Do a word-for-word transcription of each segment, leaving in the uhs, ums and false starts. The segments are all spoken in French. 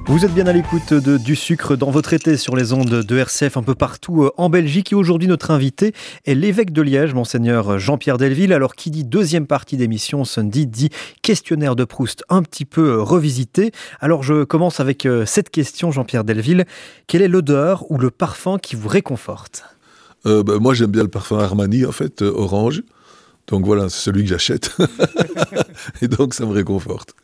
Vous êtes bien à l'écoute de Du Sucre dans votre été sur les ondes de R C F un peu partout en Belgique. Et aujourd'hui, notre invité est l'évêque de Liège, Monseigneur Jean-Pierre Delville. Alors, qui dit deuxième partie d'émission, Sunday, dit questionnaire de Proust un petit peu revisité. Alors, je commence avec cette question, Jean-Pierre Delville. Quelle est l'odeur ou le parfum qui vous réconforte ? euh, bah, Moi, j'aime bien le parfum Armani, en fait, euh, orange. Donc voilà, c'est celui que j'achète. Et donc, ça me réconforte.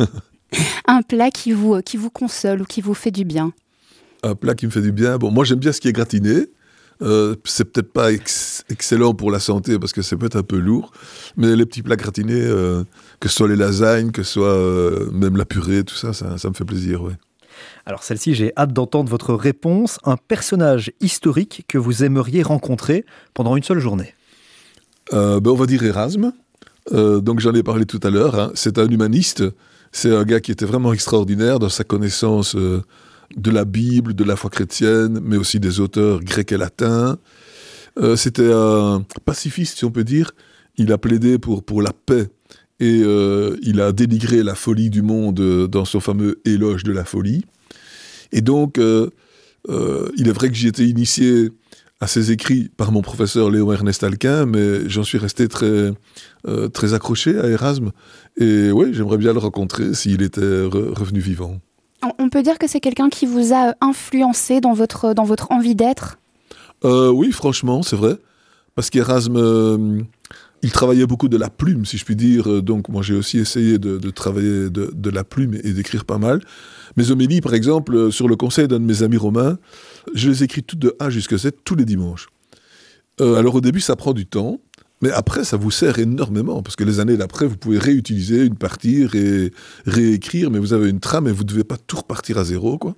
Un plat qui vous, qui vous console ou qui vous fait du bien? Un plat qui me fait du bien. Bon, moi, j'aime bien ce qui est gratiné. Euh, c'est peut-être pas ex- excellent pour la santé parce que c'est peut-être un peu lourd. Mais les petits plats gratinés, euh, que ce soit les lasagnes, que ce soit euh, même la purée, tout ça, ça, ça me fait plaisir, ouais. Alors celle-ci, j'ai hâte d'entendre votre réponse. Un personnage historique que vous aimeriez rencontrer pendant une seule journée? euh, ben, On va dire Erasme. Euh, donc j'en ai parlé tout à l'heure. Hein. C'est un humaniste. C'est un gars qui était vraiment extraordinaire dans sa connaissance euh, de la Bible, de la foi chrétienne, mais aussi des auteurs grecs et latins. Euh, c'était un pacifiste, si on peut dire. Il a plaidé pour, pour la paix et euh, il a dénigré la folie du monde euh, dans son fameux éloge de la folie. Et donc, euh, euh, il est vrai que j'y étais initié à ses écrits par mon professeur Léon Ernest Alquin, mais j'en suis resté très, euh, très accroché à Erasme. Et oui, j'aimerais bien le rencontrer s'il était re- revenu vivant. On peut dire que c'est quelqu'un qui vous a influencé dans votre, dans votre envie d'être? euh, Oui, franchement, c'est vrai. Parce qu'Erasme, euh, il travaillait beaucoup de la plume, si je puis dire. Donc moi, j'ai aussi essayé de, de travailler de, de la plume et d'écrire pas mal. Mes homélies, par exemple, sur le conseil d'un de mes amis romains, je les écris toutes de A jusqu'à Z tous les dimanches. Euh, alors au début, ça prend du temps. Mais après, ça vous sert énormément, parce que les années d'après, vous pouvez réutiliser une partie et réécrire, mais vous avez une trame et vous ne devez pas tout repartir à zéro, quoi.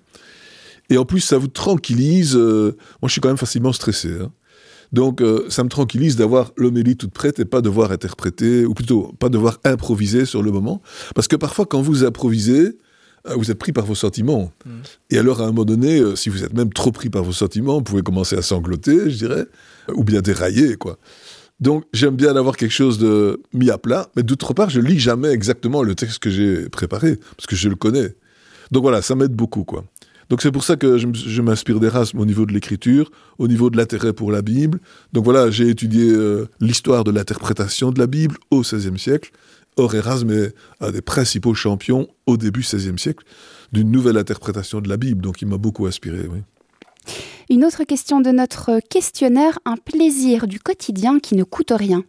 Et en plus, ça vous tranquillise. Euh, moi, je suis quand même facilement stressé. Hein. Donc, euh, ça me tranquillise d'avoir l'homélie toute prête et pas devoir interpréter, ou plutôt, pas devoir improviser sur le moment. Parce que parfois, quand vous improvisez, euh, vous êtes pris par vos sentiments. Mmh. Et alors, à un moment donné, euh, si vous êtes même trop pris par vos sentiments, vous pouvez commencer à sangloter, je dirais, ou bien dérailler, quoi. Donc, j'aime bien avoir quelque chose de mis à plat, mais d'autre part, je lis jamais exactement le texte que j'ai préparé, parce que je le connais. Donc voilà, ça m'aide beaucoup, quoi. Donc c'est pour ça que je, je m'inspire d'Erasme au niveau de l'écriture, au niveau de l'intérêt pour la Bible. Donc voilà, j'ai étudié euh, l'histoire de l'interprétation de la Bible au seizième siècle. Or, Erasme est un des principaux champions au début du seizième siècle d'une nouvelle interprétation de la Bible. Donc il m'a beaucoup inspiré, oui. Une autre question de notre questionnaire, un plaisir du quotidien qui ne coûte rien.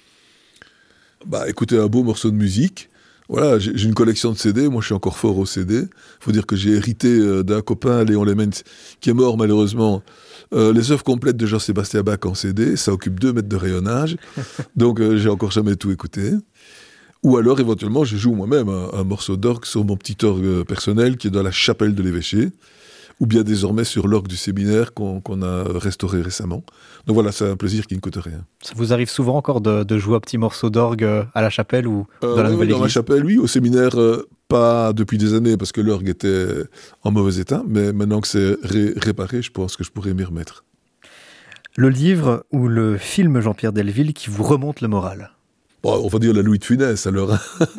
Bah, écoutez un beau morceau de musique. Voilà, j'ai, j'ai une collection de C D, moi je suis encore fort au C D. Il faut dire que j'ai hérité euh, d'un copain, Léon Lemens, qui est mort malheureusement. Euh, les œuvres complètes de Jean-Sébastien Bach en C D, ça occupe deux mètres de rayonnage, donc euh, j'ai encore jamais tout écouté. Ou alors éventuellement je joue moi-même un, un morceau d'orgue sur mon petit orgue personnel qui est dans la chapelle de l'évêché. Ou bien désormais sur l'orgue du séminaire qu'on, qu'on a restauré récemment. Donc voilà, c'est un plaisir qui ne coûte rien. Ça vous arrive souvent encore de, de jouer un petit morceau d'orgue à la chapelle ou euh, dans la oui, nouvelle dans église? Dans ma chapelle, oui. Au séminaire, euh, pas depuis des années parce que l'orgue était en mauvais état. Mais maintenant que c'est ré- réparé, je pense que je pourrais m'y remettre. Le livre ou le film Jean-Pierre Delville qui vous remonte le moral? Bon, on va dire la Louis de Funès alors.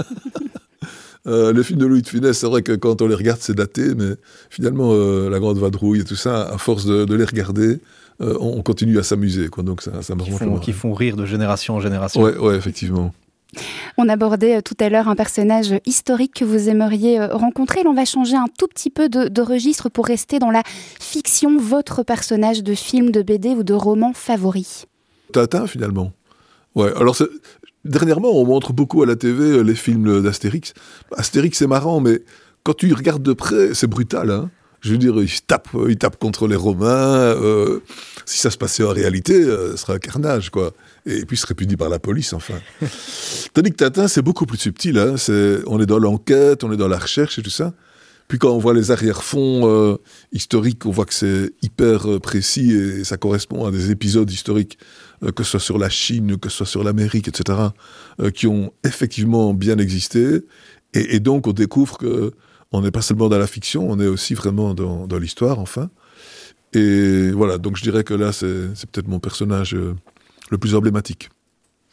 Euh, le film de Louis de Funès, c'est vrai que quand on les regarde, c'est daté, mais finalement, euh, La Grande Vadrouille et tout ça, à force de, de les regarder, euh, on continue à s'amuser, quoi. Donc ça, ça me remonte le moral. Qui font rire de génération en génération. Ouais, ouais, effectivement. On abordait tout à l'heure un personnage historique que vous aimeriez rencontrer. Là, on va changer un tout petit peu de, de registre pour rester dans la fiction. Votre personnage de film, de B D ou de roman favori? Tintin, finalement. Ouais, alors c'est... Dernièrement, on montre beaucoup à la T V les films d'Astérix. Astérix, c'est marrant, mais quand tu regardes de près, c'est brutal. Hein. Je veux dire, ils tapent, ils tapent contre les Romains. Euh, si ça se passait en réalité, euh, ce serait un carnage, quoi. Et puis, il serait puni par la police, enfin. Tandis que Tintin, c'est beaucoup plus subtil. Hein. C'est, on est dans l'enquête, on est dans la recherche et tout ça. Puis quand on voit les arrière-fonds euh, historiques, on voit que c'est hyper euh, précis et ça correspond à des épisodes historiques, euh, que ce soit sur la Chine, que ce soit sur l'Amérique, et cetera, euh, qui ont effectivement bien existé. Et, et donc on découvre qu'on n'est pas seulement dans la fiction, on est aussi vraiment dans, dans l'histoire, enfin. Et voilà, donc je dirais que là, c'est, c'est peut-être mon personnage euh, le plus emblématique.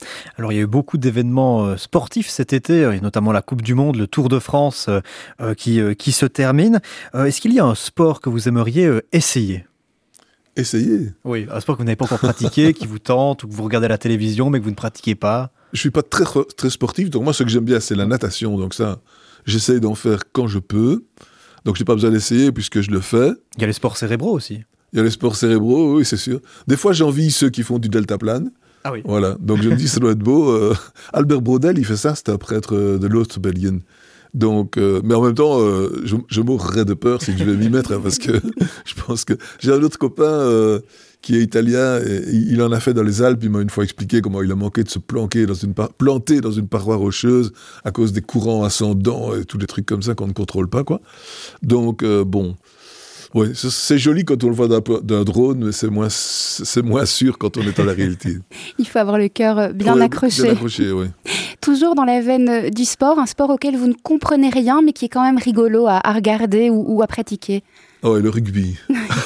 Alors il y a eu beaucoup d'événements sportifs cet été, et notamment la Coupe du Monde, le Tour de France euh, qui, euh, qui se termine. Euh, est-ce qu'il y a un sport que vous aimeriez euh, essayer ? Essayer ? Oui, un sport que vous n'avez pas encore pratiqué, qui vous tente, ou que vous regardez à la télévision mais que vous ne pratiquez pas. Je suis pas très, très sportif, donc moi ce que j'aime bien c'est la natation, donc ça j'essaye d'en faire quand je peux, donc j'ai pas besoin d'essayer puisque je le fais. Il y a les sports cérébraux aussi. Il y a les sports cérébraux, oui c'est sûr. Des fois j'envie ceux qui font du deltaplane. Ah oui. Voilà, donc je me dis ça doit être beau. Euh, Albert Brodel il fait ça, c'est un prêtre de l'Ost-Belgique. Donc, euh, mais en même temps, euh, je, je mourrais de peur si je vais m'y mettre, hein, parce que je pense que j'ai un autre copain euh, qui est italien, et il en a fait dans les Alpes. Il m'a une fois expliqué comment il a manqué de se planquer dans une par- planter dans une paroi rocheuse à cause des courants ascendants et tous les trucs comme ça qu'on ne contrôle pas, quoi. Donc, euh, bon, ouais, c'est, c'est joli quand on le voit d'un, d'un drone, mais c'est moins, c'est moins sûr quand on est dans la réalité. Il faut avoir le cœur bien ouais, accroché. Bien accroché, oui. Toujours dans la veine du sport, un sport auquel vous ne comprenez rien, mais qui est quand même rigolo à, à regarder ou, ou à pratiquer. Oh, et le rugby.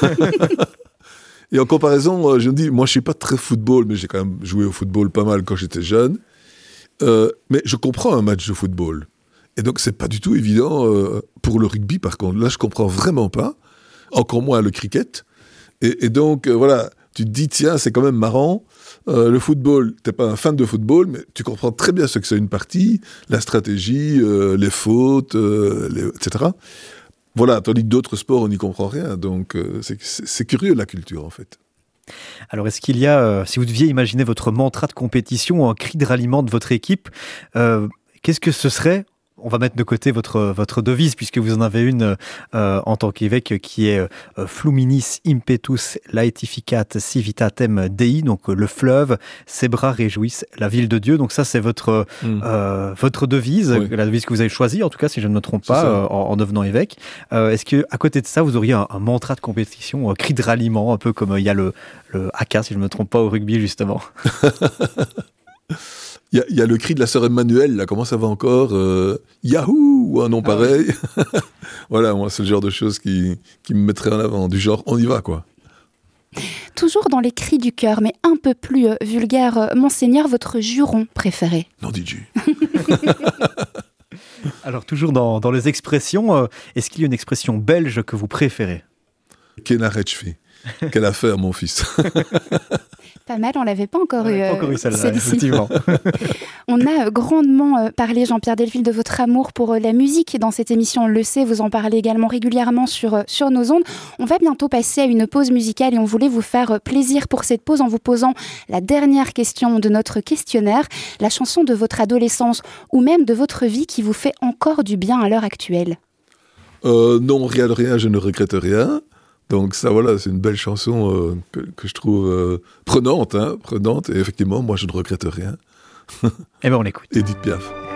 Et en comparaison, je me dis, moi je ne suis pas très football, mais j'ai quand même joué au football pas mal quand j'étais jeune. Euh, mais je comprends un match de football. Et donc c'est pas du tout évident euh, pour le rugby, par contre. Là, je comprends vraiment pas. Encore moins le cricket. Et, et donc, euh, voilà, tu te dis, tiens, c'est quand même marrant. Euh, le football, t'es pas un fan de football, mais tu comprends très bien ce que c'est une partie, la stratégie, euh, les fautes, euh, les, et cetera. Voilà, tandis que d'autres sports, on n'y comprend rien. Donc, euh, c'est, c'est, c'est curieux, la culture, en fait. Alors, est-ce qu'il y a, euh, si vous deviez imaginer votre mantra de compétition ou un cri de ralliement de votre équipe, euh, qu'est-ce que ce serait ? On va mettre de côté votre, votre devise, puisque vous en avez une euh, en tant qu'évêque qui est euh, Fluminis impetus laetificat civitatem Dei, donc euh, le fleuve, ses bras réjouissent la ville de Dieu. Donc ça, c'est votre, mmh. euh, votre devise, oui. La devise que vous avez choisie, en tout cas, si je ne me trompe pas, euh, en, en devenant évêque. Euh, est-ce qu'à côté de ça, vous auriez un, un mantra de compétition, un cri de ralliement, un peu comme il y a le, le haka, si je ne me trompe pas, au rugby, justement? Il y, y a le cri de la sœur Emmanuelle, là, comment ça va encore euh, Yahoo ou un nom ah pareil oui. Voilà, moi, c'est le genre de choses qui, qui me mettrait en avant, du genre, on y va, quoi. Toujours dans les cris du cœur, mais un peu plus euh, vulgaire, euh, Monseigneur, votre juron préféré? Non, D J. Alors, toujours dans, dans les expressions, euh, est-ce qu'il y a une expression belge que vous préférez? Kenarechfi. Quelle affaire, mon fils. Pas mal, on ne l'avait pas encore on eu. Pas encore eu celle-là, effectivement. On a grandement parlé, Jean-Pierre Delville, de votre amour pour la musique dans cette émission, on le sait, vous en parlez également régulièrement sur, sur nos ondes. On va bientôt passer à une pause musicale et on voulait vous faire plaisir pour cette pause en vous posant la dernière question de notre questionnaire, la chanson de votre adolescence ou même de votre vie qui vous fait encore du bien à l'heure actuelle. euh, Non, rien de rien, je ne regrette rien. Donc ça, voilà, c'est une belle chanson euh, que, que je trouve euh, prenante, hein, prenante. Et effectivement, moi, je ne regrette rien. Eh bien, on l'écoute. Edith Piaf.